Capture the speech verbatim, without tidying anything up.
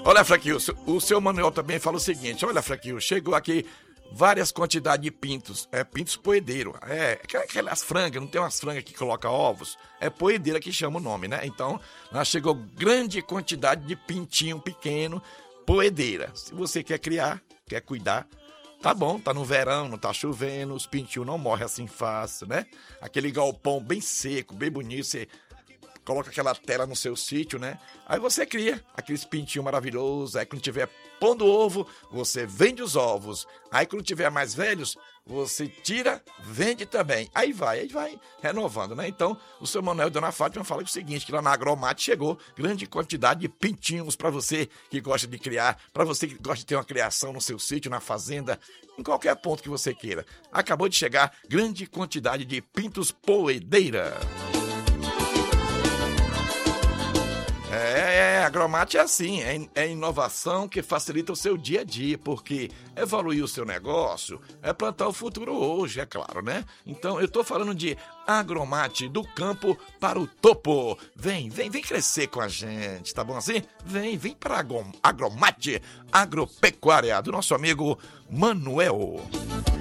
Olha, Franquilson, o seu Manuel também fala o seguinte, olha, Franquilson, chegou aqui várias quantidades de pintos, é pintos poedeiro, é aquelas frangas, não tem umas frangas que colocam ovos, é poedeira que chama o nome, né? Então, lá chegou grande quantidade de pintinho pequeno, poedeira. Se você quer criar, quer cuidar, tá bom, tá no verão, não tá chovendo, os pintinhos não morrem assim fácil, né? Aquele galpão bem seco, bem bonito, você coloca aquela tela no seu sítio, né? Aí você cria aqueles pintinhos maravilhosos, aí quando tiver pondo ovo, você vende os ovos. Aí quando tiver mais velhos, você tira, vende também. Aí vai, aí vai renovando, né? Então, o seu Manuel e Dona Fátima falam o seguinte, que lá na Agromate chegou grande quantidade de pintinhos para você que gosta de criar, para você que gosta de ter uma criação no seu sítio, na fazenda, em qualquer ponto que você queira. Acabou de chegar grande quantidade de pintos poedeira. É, é, a Agromate é assim, é, é inovação que facilita o seu dia a dia, porque evoluir o seu negócio é plantar o futuro hoje, é claro, né? Então eu tô falando de Agromate, do campo para o topo. Vem, vem, vem crescer com a gente, tá bom assim? Vem, vem para Agromate, agropecuária, do nosso amigo Manuel.